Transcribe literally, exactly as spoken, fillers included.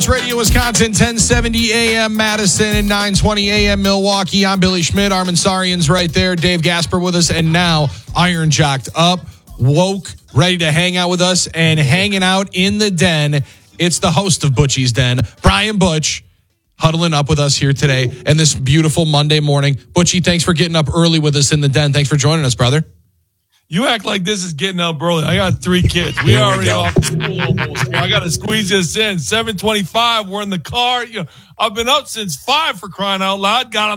Radio Wisconsin, ten seventy A M Madison and nine twenty A M Milwaukee. I'm Billy Schmidt. Armin Sarian's right there. Dave Gasper with us. And now Iron Jocked up, woke, ready to hang out with us and hanging out in the den. It's the host of Butchie's Den, Brian Butch, huddling up with us here today and this beautiful Monday morning. Butchie, thanks for getting up early with us in the den. Thanks for joining us, brother. You act like this is getting up early. I got three kids. We already off school almost. I got to squeeze this in. seven twenty-five. We're in the car. You know, I've been up since five for crying out loud. Got on